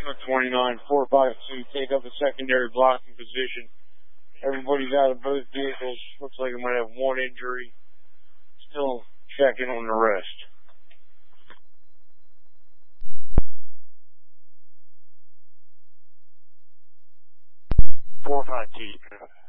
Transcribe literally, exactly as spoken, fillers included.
twenty-nine, four five two, take up a secondary blocking position. Everybody's out of both vehicles. Looks like I might have one injury. Still checking on the rest. four five two.